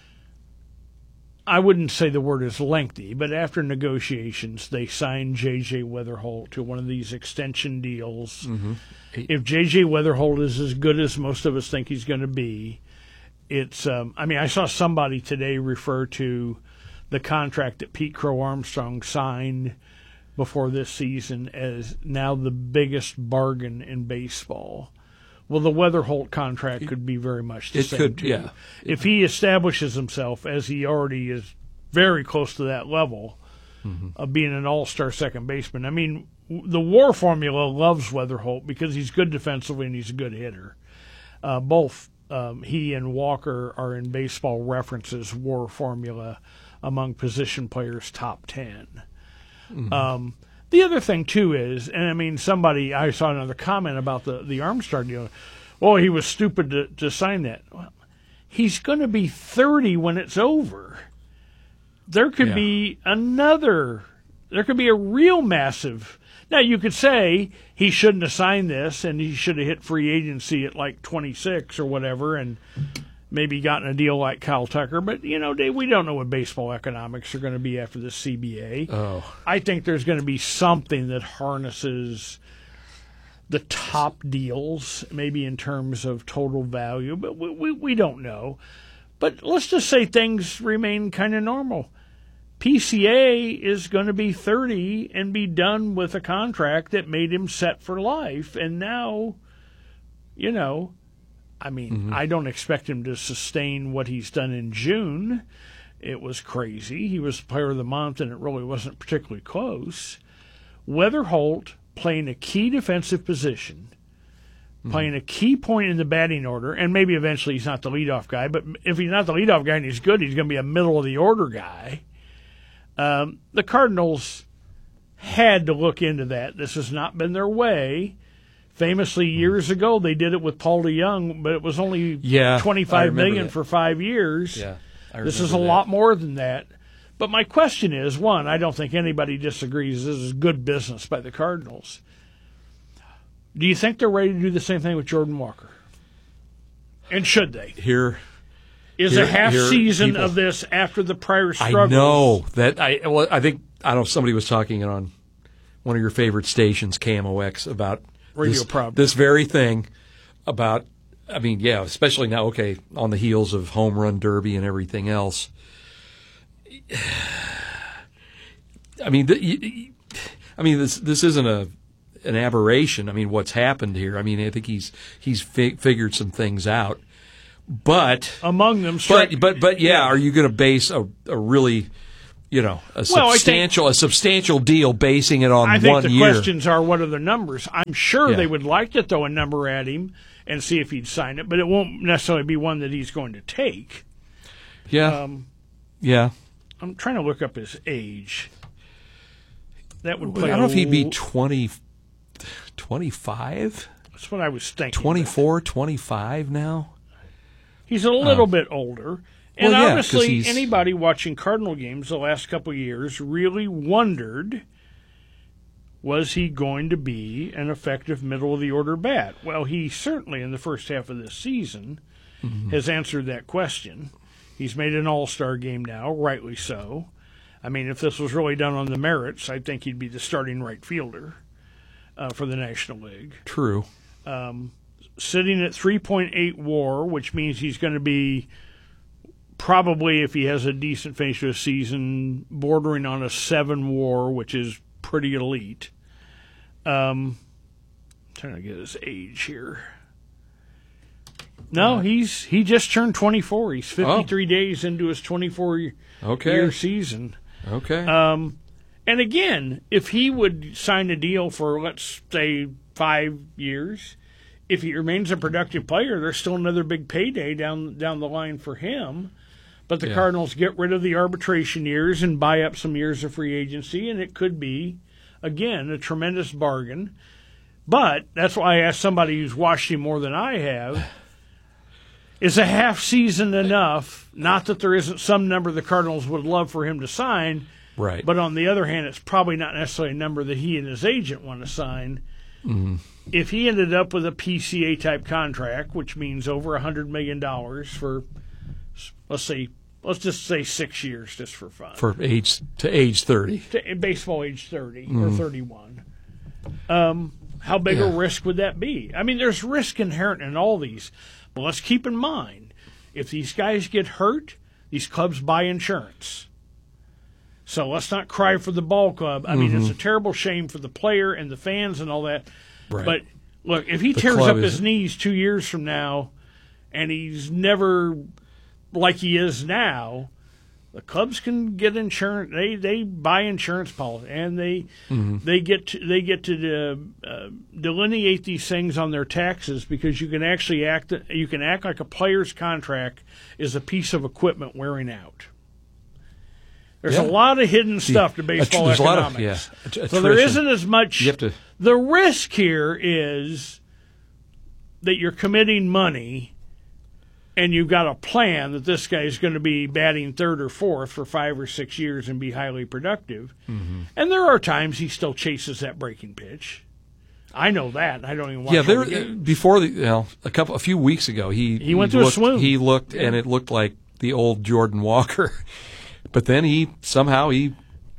I wouldn't say the word is lengthy, but after negotiations, they signed J J. Weatherholt to one of these extension deals. Mm-hmm. If J J. Weatherholt is as good as most of us think he's going to be, it's, um, I mean, I saw somebody today refer to the contract that Pete Crow Armstrong signed before this season as now the biggest bargain in baseball. Well, the Weatherholt contract could be very much the it same, could, too. Yeah. If he establishes himself, as he already is very close to that level, mm-hmm. of being an all-star second baseman. I mean, the WAR formula loves Weatherholt because he's good defensively and he's a good hitter. Uh, both um, he and Walker are in Baseball Reference's WAR formula among position players top ten. Mm-hmm. Um, the other thing, too, is, and I mean, somebody, I saw another comment about the, the Armstrong deal. Well, he was stupid to, to sign that. Well, he's going to be thirty when it's over. There could yeah. be another, there could be a real massive. Now, you could say he shouldn't have signed this and he should have hit free agency at like twenty-six or whatever and maybe gotten a deal like Kyle Tucker. But, you know, Dave, we don't know what baseball economics are going to be after the C B A. Oh. I think there's going to be something that harnesses the top deals, maybe in terms of total value, but we, we, we don't know. But let's just say things remain kind of normal. P C A is going to be thirty and be done with a contract that made him set for life. And now, you know, I mean, mm-hmm. I don't expect him to sustain what he's done in June. It was crazy. He was player of the month, and it really wasn't particularly close. Weatherholt playing a key defensive position, mm-hmm. playing a key point in the batting order, and maybe eventually he's not the leadoff guy, but if he's not the leadoff guy and he's good, he's going to be a middle-of-the-order guy. Um, the Cardinals had to look into that. This has not been their way. Famously, years ago, they did it with Paul DeYoung, but it was only yeah, twenty-five million dollars for five years. Yeah, this is a that. lot more than that. But my question is, one, I don't think anybody disagrees this is good business by the Cardinals. Do you think they're ready to do the same thing with Jordan Walker? And should they? Here... Is Here, a half here, season people, of this after the prior struggles? I know that. I well, I think I don't know. Somebody was talking on one of your favorite stations, K M O X, about radio this, problems. This very thing about I mean, yeah, especially now, okay, on the heels of home run derby and everything else. I mean, the, I mean, this this isn't a an aberration. I mean, what's happened here? I mean, I think he's he's fi- figured some things out, but among them, but but but yeah, are you going to base a, a really, you know, a well, substantial think, a substantial deal basing it on I think one the year? questions are, what are the numbers? I'm sure Yeah. they would like to throw a number at him and see if he'd sign it, but it won't necessarily be one that he's going to take. Yeah, um, yeah. I'm trying to look up his age. That would play I don't know if he'd be a- twenty, twenty-five? That's what I was thinking. twenty-four, twenty-five now? He's a little Oh. bit older. And Well, yeah, 'cause obviously, he's- anybody watching Cardinal games the last couple of years really wondered, was he going to be an effective middle-of-the-order bat? Well, he certainly, in the first half of this season, Mhm. has answered that question. He's made an all-star game now, rightly so. I mean, if this was really done on the merits, I think he'd be the starting right fielder uh, for the National League. True. Um, sitting at three point eight WAR, which means he's going to be probably, if he has a decent finish to a season, bordering on a seven WAR, which is pretty elite. Um, trying to get his age here. No, he's he just turned twenty-four. He's fifty-three oh. days into his twenty-four year Okay. season. Okay. Um, and again, if he would sign a deal for, let's say, five years, if he remains a productive player, there's still another big payday down down the line for him. But the Yeah. Cardinals get rid of the arbitration years and buy up some years of free agency, and it could be, again, a tremendous bargain. But that's why I asked somebody who's watched him more than I have, is a half season enough? Not that there isn't some number the Cardinals would love for him to sign, Right. but on the other hand, it's probably not necessarily a number that he and his agent want to sign. Mhm. If he ended up with a P C A-type contract, which means over one hundred million dollars for, let's say, let's just say six years just for fun. For age to age thirty. To baseball age thirty or Mhm. thirty-one. Um, how big Yeah. a risk would that be? I mean, there's risk inherent in all these. But let's keep in mind, if these guys get hurt, these clubs buy insurance. So let's not cry for the ball club. I mean, Mhm. it's a terrible shame for the player and the fans and all that. Right. But look, if he The tears club up is- his knees two years from now and he's never like he is now, the clubs can get insurance. They they buy insurance policy, and they Mhm. they get to, they get to uh, uh, delineate these things on their taxes, because you can actually act you can act like a player's contract is a piece of equipment wearing out. There's Yeah. a lot of hidden See, stuff to a tr- baseball there's a lot of- economics. yeah, att- so there attrition. isn't as much. You have to- The risk here is that you're committing money, and you've got a plan that this guy is going to be batting third or fourth for five or six years and be highly productive. Mhm. And there are times he still chases that breaking pitch. I know that. and I don't even watch Yeah, all there the games. before the you know, a couple a few weeks ago he He went through a looked, swoon. He looked Yeah. and it looked like the old Jordan Walker, but then he somehow he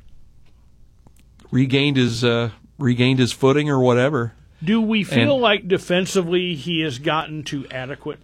regained his uh, regained his footing or whatever. Do we feel And- like defensively he has gotten to adequate?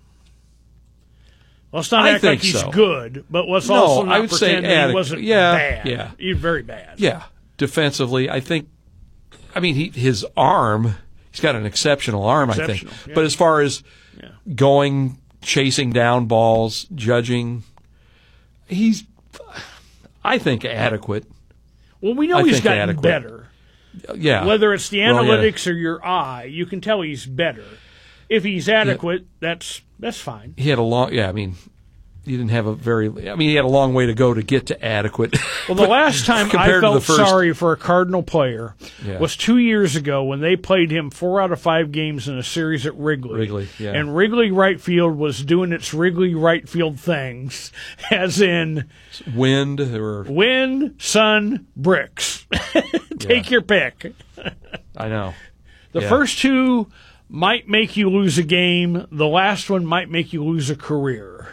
Let's not I act like think he's so. good, but let's No, also I not would say pretend that he adequate. wasn't Yeah, bad. yeah. He's very bad. Yeah, defensively, I think. I mean, he his arm. He's got an exceptional arm, I think. Exceptional, yeah. But as far as going, chasing down balls, judging, he's, I think, adequate. Well, we know I he's think gotten adequate. better. Yeah. Whether it's the Well, yeah. analytics or your eye, you can tell he's better. If he's adequate, that's that's fine. He had a long. Yeah, I mean, he didn't have a very. I mean, he had a long way to go to get to adequate. Well, the last time I Compared to felt the first- sorry for a Cardinal player Yeah. was two years ago when they played him four out of five games in a series at Wrigley. Wrigley, yeah. And Wrigley right field was doing its Wrigley right field things, as in wind or wind, sun, bricks. Take Yeah. your pick. I know. The Yeah. first two might make you lose a game. The last one might make you lose a career.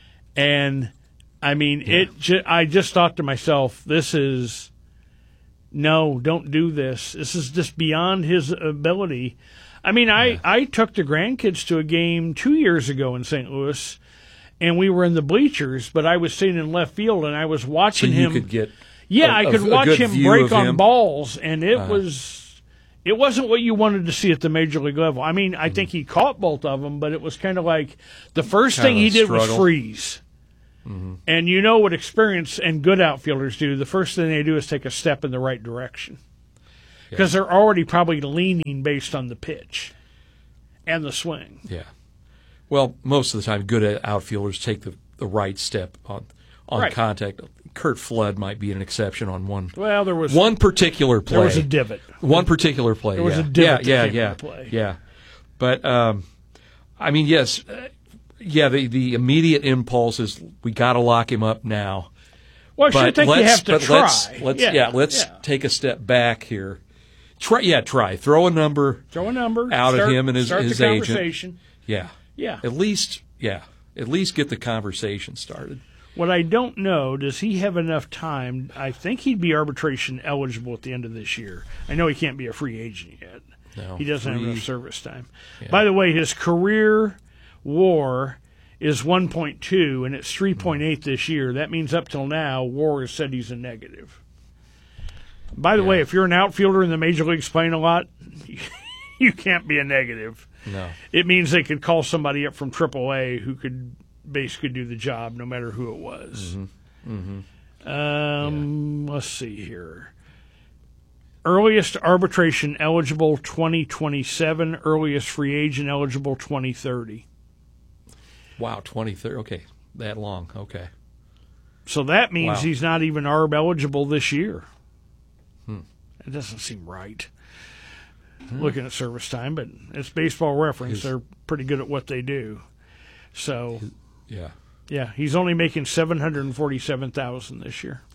And I mean, it. Ju- I just thought to myself, this is no, don't do this. This is just beyond his ability. I mean, I, yeah. I took the grandkids to a game two years ago in Saint Louis, and we were in the bleachers, but I was sitting in left field, and I was watching so you him. Could get yeah, a, I could a, watch a him break on him. balls, and it uh-huh. was it wasn't what you wanted to see at the major league level. I mean, I mm-hmm. think he caught both of them, but it was kind of like the first kind thing he did struggle. was freeze. Mm-hmm. And you know what experienced and good outfielders do? The first thing they do is take a step in the right direction because yeah. they're already probably leaning based on the pitch and the swing. Yeah. Well, most of the time, good outfielders take the, the right step on on right. contact. Kurt Flood might be an exception on one. Well, there was one particular play. There was a divot. One particular play. There was yeah. a divot. Yeah, yeah, yeah. Play. Yeah. But um, I mean, yes, uh, yeah. The the immediate impulse is we got to lock him up now. Well, I should think you have to but try. Let's, let's yeah, yeah. Let's yeah. take a step back here. Try, yeah, try. Throw a number. Throw a number out start, of him and his, start his the agent. Conversation. Yeah, yeah. At least, yeah. At least get the conversation started. What I don't know, does he have enough time? I think he'd be arbitration eligible at the end of this year. I know he can't be a free agent yet. No, he doesn't free. have enough service time. Yeah. By the way, his career WAR is one point two, and it's three point eight this year. That means up till now, WAR has said he's a negative. By the yeah. way, if you're an outfielder in the major leagues playing a lot, you can't be a negative. No. It means they could call somebody up from triple A who could basically do the job no matter who it was. Mm-hmm. Mm-hmm. Um, yeah. Let's see here. Earliest arbitration eligible twenty twenty-seven, earliest free agent eligible twenty thirty. Wow, twenty thirty. Okay, that long. Okay. So that means wow. he's not even A R B eligible this year. Hmm. It doesn't seem right. Hmm. Looking at service time, but it's Baseball Reference. His, They're pretty good at what they do. So, his, yeah, yeah, he's only making seven hundred forty-seven thousand dollars this year.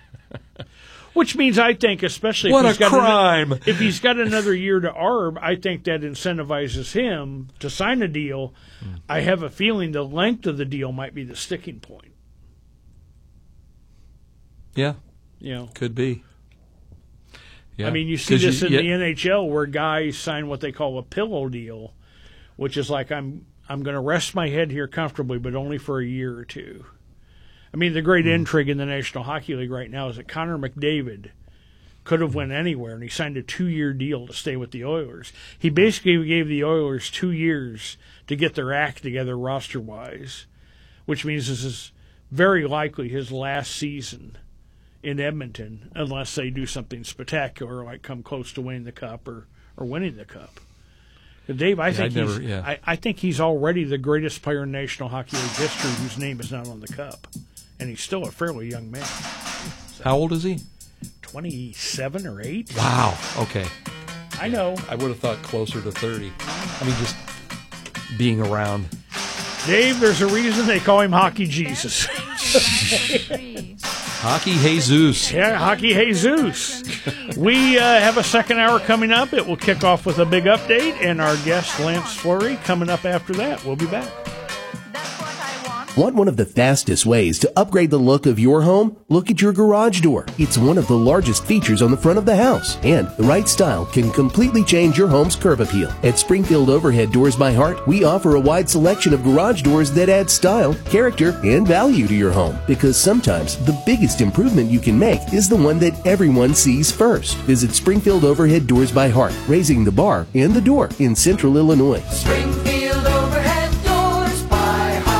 Which means I think, especially what if he's a got crime, an, if he's got another year to A R B, I think that incentivizes him to sign a deal. Mm. I have a feeling the length of the deal might be the sticking point. Yeah, you know, could be. Yeah. I mean, you see this you, in yeah. the N H L where guys sign what they call a pillow deal, which is like I'm I'm going to rest my head here comfortably, but only for a year or two. I mean, the great mm. intrigue in the National Hockey League right now is that Connor McDavid could have went anywhere, and he signed a two-year deal to stay with the Oilers. He basically gave the Oilers two years to get their act together roster-wise, which means this is very likely his last season in Edmonton, unless they do something spectacular, like come close to winning the Cup or, or winning the Cup. Dave, I yeah, think never, he's yeah. I, I think he's already the greatest player in National Hockey League history whose name is not on the Cup, and he's still a fairly young man. So, how old is he? Twenty-seven or eight. Wow. Okay. I know. I would have thought closer to thirty. I mean, just being around. Dave, there's a reason they call him Hockey Jesus. Hockey Jesus. Yeah, Hockey Jesus. We uh, have a second hour coming up. It will kick off with a big update, and our guest, Lance Fleury, coming up after that. We'll be back. Want one of the fastest ways to upgrade the look of your home? Look at your garage door. It's one of the largest features on the front of the house, and the right style can completely change your home's curb appeal. At Springfield Overhead Doors by Heart, we offer a wide selection of garage doors that add style, character, and value to your home. Because sometimes the biggest improvement you can make is the one that everyone sees first. Visit Springfield Overhead Doors by Heart, raising the bar and the door in Central Illinois. Springfield Overhead Doors by Heart.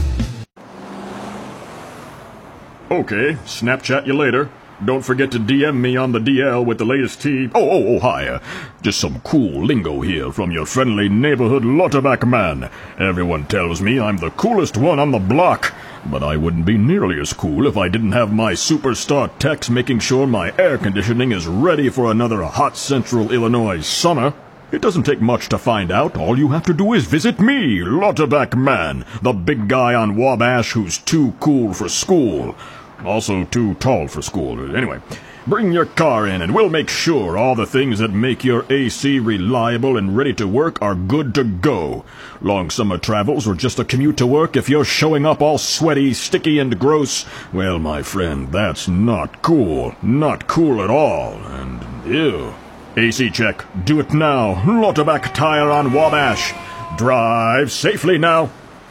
Okay, Snapchat you later. Don't forget to D M me on the D L with the latest tea. Oh, oh, oh, hi. Uh, just some cool lingo here from your friendly neighborhood Lauterbach man. Everyone tells me I'm the coolest one on the block, but I wouldn't be nearly as cool if I didn't have my superstar techs making sure my air conditioning is ready for another hot Central Illinois summer. It doesn't take much to find out. All you have to do is visit me, Lauterbach man, the big guy on Wabash who's too cool for school. Also too tall for school. Anyway, Bring your car in and we'll make sure all the things that make your A C reliable and ready to work are good to go. Long summer travels or just a commute to work, if you're showing up all sweaty, sticky, and gross, well, my friend, that's not cool. Not cool at all. And ew. A C check. Do it now. Lauterbach Tire on Wabash. Drive safely now.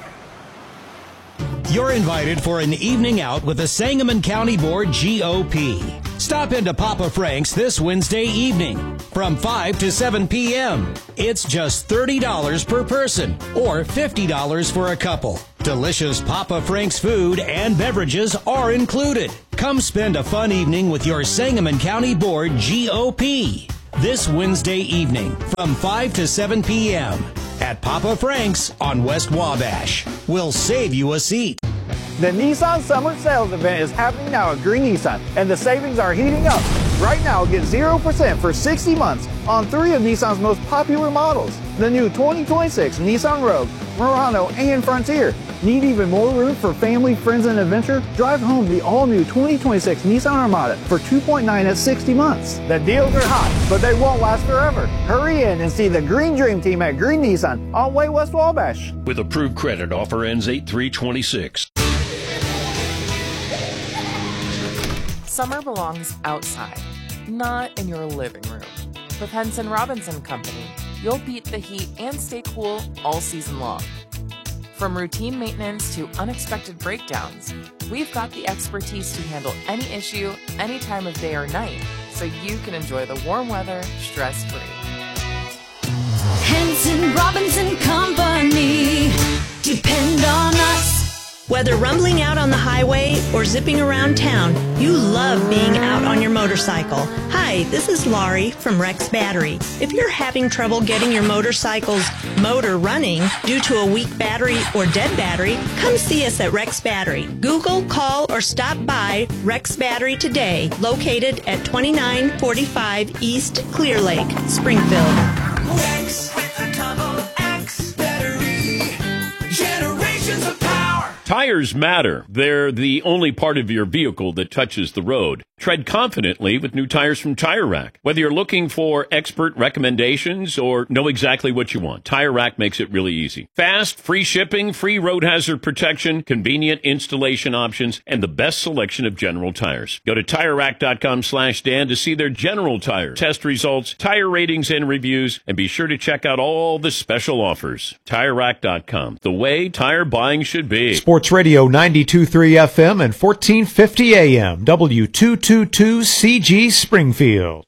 You're invited for an evening out with the Sangamon County Board G O P. Stop into Papa Frank's this Wednesday evening from five to seven p.m. It's just thirty dollars per person or fifty dollars for a couple. Delicious Papa Frank's food and beverages are included. Come spend a fun evening with your Sangamon County Board G O P this Wednesday evening from five to seven p.m. at Papa Frank's on West Wabash. We'll save you a seat. The Nissan Summer Sales Event is happening now at Green Nissan, and the savings are heating up. Right now, get zero percent for sixty months on three of Nissan's most popular models. The new twenty twenty-six Nissan Rogue, Murano, and Frontier. Need even more room for family, friends, and adventure? Drive home the all-new twenty twenty-six Nissan Armada for two point nine at sixty months. The deals are hot, but they won't last forever. Hurry in and see the Green Dream Team at Green Nissan on Way West Wabash. With approved credit, offer ends eight three twenty-six. Summer belongs outside, not in your living room. With Henson Robinson Company, you'll beat the heat and stay cool all season long. From routine maintenance to unexpected breakdowns, we've got the expertise to handle any issue, any time of day or night, so you can enjoy the warm weather stress-free. Henson Robinson Company, depend on us. Whether rumbling out on the highway or zipping around town, you love being out on your motorcycle. Hi, this is Laurie from Rex Battery. If you're having trouble getting your motorcycle's motor running due to a weak battery or dead battery, come see us at Rex Battery. Google, call, or stop by Rex Battery today, located at twenty-nine forty-five East Clear Lake, Springfield. Rex with a double X battery. Generations of power. Tires matter. They're the only part of your vehicle that touches the road. Tread confidently with new tires from Tire Rack. Whether you're looking for expert recommendations or know exactly what you want, Tire Rack makes it really easy. Fast, free shipping, free road hazard protection, convenient installation options, and the best selection of General tires. Go to Tire Rack dot com slash Dan to see their General tire test results, tire ratings, and reviews, and be sure to check out all the special offers. Tire Rack dot com, the way tire buying should be. Sports Radio ninety-two point three F M and fourteen fifty A M, W two twenty-two C G Springfield.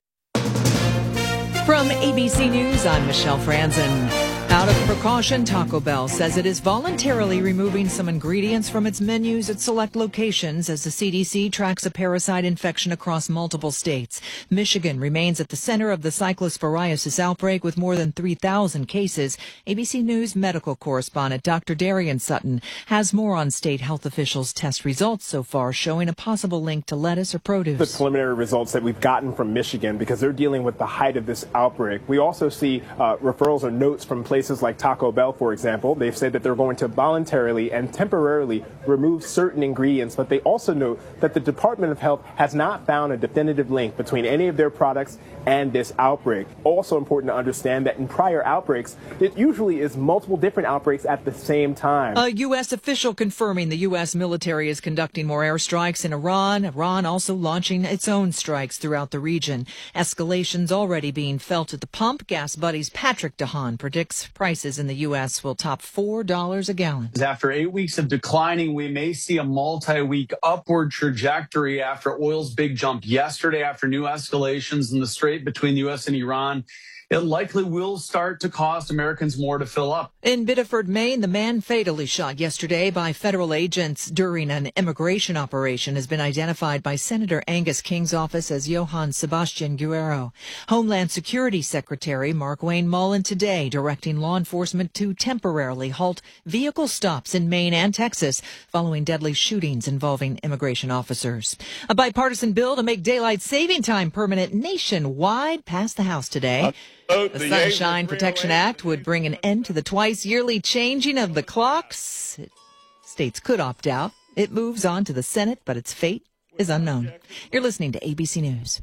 From A B C News, I'm Michelle Franzen. Out of precaution, Taco Bell says it is voluntarily removing some ingredients from its menus at select locations as the C D C tracks a parasite infection across multiple states. Michigan remains at the center of the cyclosporiasis outbreak with more than three thousand cases. A B C News medical correspondent Doctor Darian Sutton has more on state health officials' test results so far, showing a possible link to lettuce or produce. The preliminary results that we've gotten from Michigan, because they're dealing with the height of this outbreak. We also see uh, referrals or notes from places like Taco Bell, for example. They've said that they're going to voluntarily and temporarily remove certain ingredients, but they also note that the Department of Health has not found a definitive link between any of their products and this outbreak. Also important to understand that in prior outbreaks, it usually is multiple different outbreaks at the same time. A U S official confirming the U S military is conducting more airstrikes in Iran. Iran also launching its own strikes throughout the region. Escalations already being felt at the pump. Gas Buddy's Patrick DeHaan predicts prices in the U S will top four dollars a gallon. After eight weeks of declining, we may see a multi-week upward trajectory after oil's big jump yesterday after new escalations in the strait between the U S and Iran. It likely will start to cost Americans more to fill up. In Biddeford, Maine, the man fatally shot yesterday by federal agents during an immigration operation has been identified by Senator Angus King's office as Johann Sebastian Guerrero. Homeland Security Secretary Mark Wayne Mullen today directing law enforcement to temporarily halt vehicle stops in Maine and Texas following deadly shootings involving immigration officers. A bipartisan bill to make daylight saving time permanent nationwide passed the House today. Uh- The Sunshine Protection Act would bring an end to the twice-yearly changing of the clocks. States could opt out. It moves on to the Senate, but its fate is unknown. You're listening to A B C News.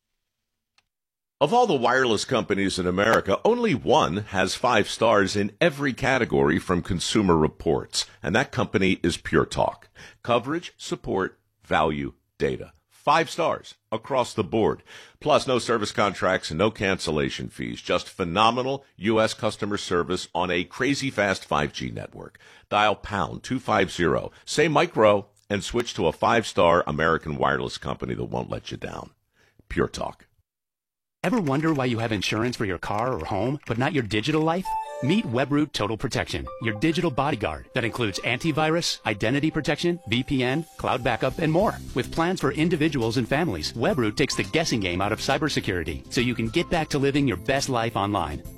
Of all the wireless companies in America, only one has five stars in every category from Consumer Reports, and that company is Pure Talk. Coverage, support, value, data. Five stars across the board. Plus, no service contracts and no cancellation fees. Just phenomenal U S customer service on a crazy fast five G network. Dial pound two fifty, say micro, and switch to a five-star American wireless company that won't let you down. Pure Talk. Ever wonder why you have insurance for your car or home, but not your digital life? Meet Webroot Total Protection, your digital bodyguard that includes antivirus, identity protection, V P N, cloud backup, and more. With plans for individuals and families, Webroot takes the guessing game out of cybersecurity, so you can get back to living your best life online.